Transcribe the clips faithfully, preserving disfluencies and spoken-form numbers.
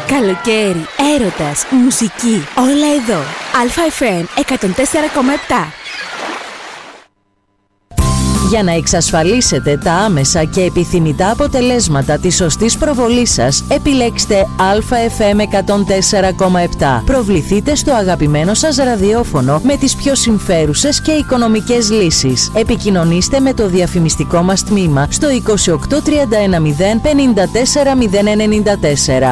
Καλοκαίρι, έρωτας, μουσική, όλα εδώ. Α-εφ εμ εκατόν τέσσερα κόμμα επτά. Για να εξασφαλίσετε τα άμεσα και επιθυμητά αποτελέσματα της σωστής προβολής σας, επιλέξτε Α-εφ εμ εκατόν τέσσερα κόμμα επτά. Προβληθείτε στο αγαπημένο σας ραδιόφωνο με τις πιο συμφέρουσες και οικονομικές λύσεις. Επικοινωνήστε με το διαφημιστικό μας τμήμα στο είκοσι οκτώ τριάντα ένα μηδέν πενήντα τέσσερα μηδέν ενενήντα τέσσερα.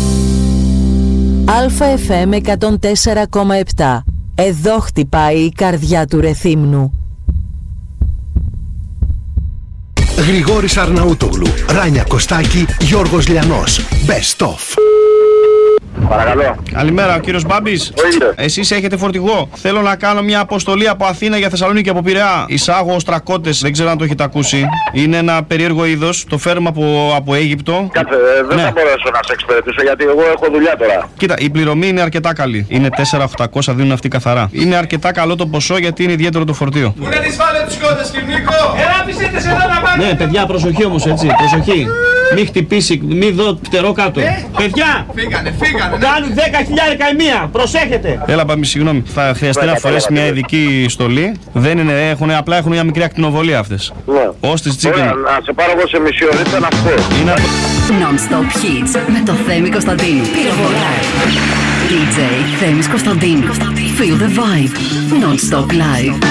Α-εφ εμ εκατόν τέσσερα κόμμα επτά. Εδώ χτυπάει η καρδιά του Ρεθύμνου. Γρηγόρης Αρναούτογλου, Ράνια Κωστάκη, Γιώργος Λιανός. Best of. Παρακαλώ. Καλημέρα, ο κύριος Μπάμπης. Εσείς έχετε φορτηγό? Θέλω να κάνω μια αποστολή από Αθήνα για Θεσσαλονίκη από Πειραιά. Εισάγω οστρακότες, δεν ξέρω αν το έχετε ακούσει. Είναι ένα περίεργο είδος, το φέρνουμε από, από Αίγυπτο. Κάτσε, δεν ναι. θα μπορέσω να σε εξυπηρετήσω γιατί εγώ έχω δουλειά τώρα. Κοίτα, η πληρωμή είναι αρκετά καλή. Είναι τέσσερα χιλιάδες οκτακόσια δίνουν αυτοί καθαρά. Είναι αρκετά καλό το ποσό γιατί είναι ιδιαίτερο το φορτίο. Πού να τις βάλε τους κότες, Κυρνίκο! Ελά, πισέτες εδώ να πάμε! Ναι, παιδιά, προσοχή όμως, έτσι, προσοχή. Μη χτυπήσει, μη δω φτερό κάτω. Ε, παιδιά! Φύγανε, φύγανε! Ναι. Κάνουν δέκα χιλιάδες η μία, προσέχετε! Έλα, πάμε, συγγνώμη. Θα χρειαστεί να φορέσει μια ειδική στολή. Δεν είναι, έχουν, απλά έχουν μια μικρή ακτινοβολία αυτές. Ναι. Όστις chicken. Να σε πάρω εγώ σε μισή ώρα, ήταν αυτό. Είναι... Non-stop hits με το Θέμη Κωνσταντίνου. Πυροβολά. ντι τζέι Θέμης Κωνσταντίνου. Feel the vibe. Non-stop live.